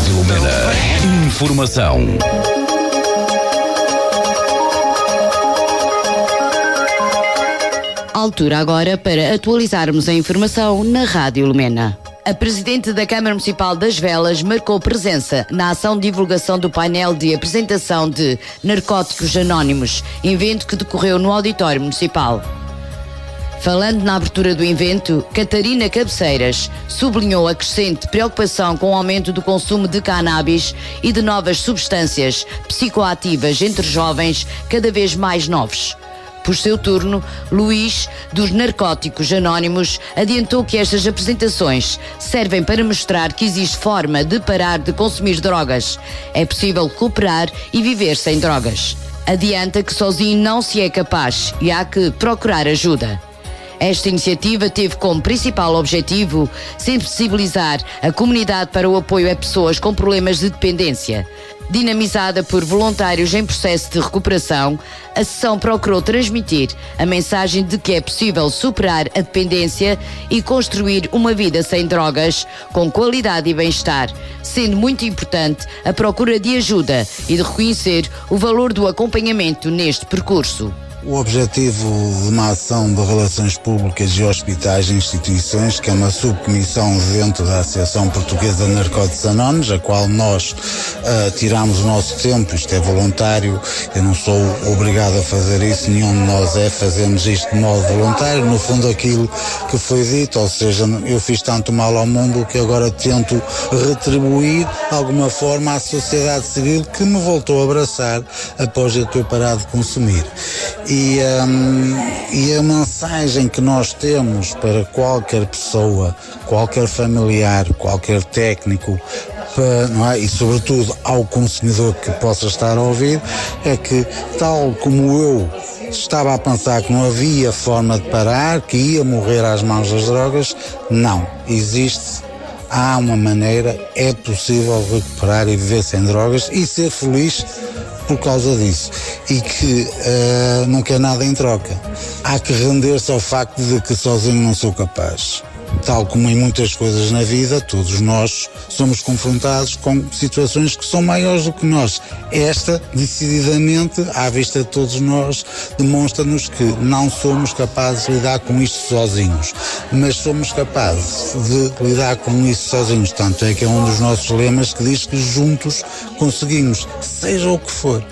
Rádio Lumena. Informação. Altura agora para atualizarmos a informação na Rádio Lumena. A Presidente da Câmara Municipal das Velas marcou presença na ação de divulgação do painel de apresentação de Narcóticos Anónimos, evento que decorreu no Auditório Municipal. Falando na abertura do evento, Catarina Cabeceiras sublinhou a crescente preocupação com o aumento do consumo de cannabis e de novas substâncias psicoativas entre jovens cada vez mais novos. Por seu turno, Luís, dos Narcóticos Anónimos, adiantou que estas apresentações servem para mostrar que existe forma de parar de consumir drogas. É possível recuperar e viver sem drogas. Adianta que sozinho não se é capaz e há que procurar ajuda. Esta iniciativa teve como principal objetivo sensibilizar a comunidade para o apoio a pessoas com problemas de dependência. Dinamizada por voluntários em processo de recuperação, a sessão procurou transmitir a mensagem de que é possível superar a dependência e construir uma vida sem drogas, com qualidade e bem-estar, sendo muito importante a procura de ajuda e de reconhecer o valor do acompanhamento neste percurso. O objetivo de uma ação de relações públicas e hospitais e instituições, que é uma subcomissão dentro da Associação Portuguesa de Narcóticos Anónimos, a qual nós tiramos o nosso tempo, isto é voluntário, eu não sou obrigado a fazer isso, nenhum de nós fazemos isto de modo voluntário, no fundo aquilo que foi dito, ou seja, eu fiz tanto mal ao mundo que agora tento retribuir de alguma forma à sociedade civil que me voltou a abraçar após eu ter parado de consumir. E a mensagem que nós temos para qualquer pessoa, qualquer familiar, qualquer técnico, não é? E sobretudo ao consumidor que possa estar a ouvir, é que tal como eu estava a pensar que não havia forma de parar, que ia morrer às mãos das drogas, não, existe. Há uma maneira, é possível recuperar e viver sem drogas e ser feliz por causa disso, e que não quer nada em troca. Há que render-se ao facto de que sozinho não sou capaz. Tal como em muitas coisas na vida, todos nós somos confrontados com situações que são maiores do que nós. Esta, decididamente, à vista de todos nós, demonstra-nos que não somos capazes de lidar com isto sozinhos, mas somos capazes de lidar com isso sozinhos. Tanto é que é um dos nossos lemas que diz que juntos conseguimos, seja o que for.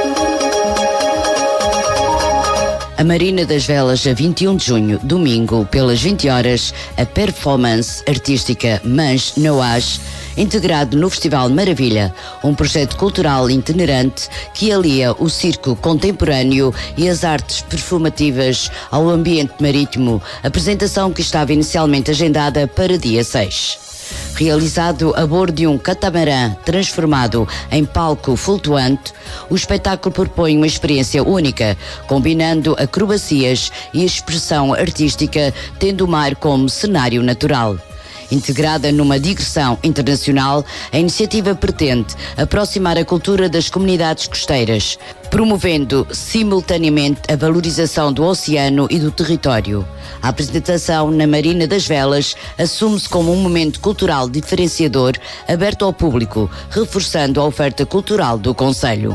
A Marina das Velas, a 21 de junho, domingo, pelas 20 horas, a performance artística Mães Noás, integrado no Festival Maravilha, um projeto cultural itinerante que alia o circo contemporâneo e as artes performativas ao ambiente marítimo, apresentação que estava inicialmente agendada para dia 6. Realizado a bordo de um catamarã transformado em palco flutuante, o espetáculo propõe uma experiência única, combinando acrobacias e expressão artística, tendo o mar como cenário natural. Integrada numa digressão internacional, a iniciativa pretende aproximar a cultura das comunidades costeiras, promovendo simultaneamente a valorização do oceano e do território. A apresentação na Marina das Velas assume-se como um momento cultural diferenciador, aberto ao público, reforçando a oferta cultural do concelho.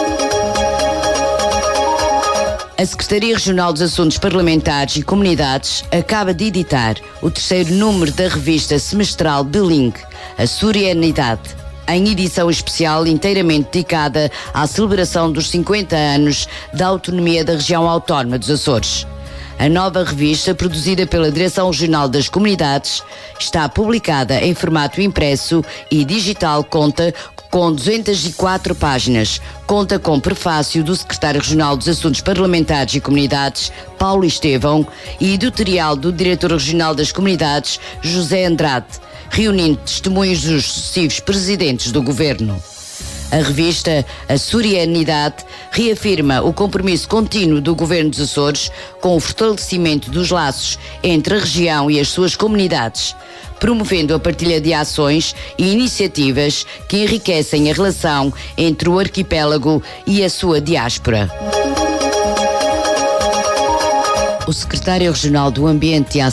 A Secretaria Regional dos Assuntos Parlamentares e Comunidades acaba de editar o 3º número da revista semestral bilingue, A Surianidade, em edição especial inteiramente dedicada à celebração dos 50 anos da autonomia da região autónoma dos Açores. A nova revista, produzida pela Direção Regional das Comunidades, está publicada em formato impresso e digital, conta com 204 páginas. Conta com prefácio do Secretário Regional dos Assuntos Parlamentares e Comunidades, Paulo Estevão, e editorial do Diretor Regional das Comunidades, José Andrade, reunindo testemunhos dos sucessivos presidentes do Governo. A revista A Surianidade reafirma o compromisso contínuo do Governo dos Açores com o fortalecimento dos laços entre a região e as suas comunidades, promovendo a partilha de ações e iniciativas que enriquecem a relação entre o arquipélago e a sua diáspora. O secretário regional do Ambiente e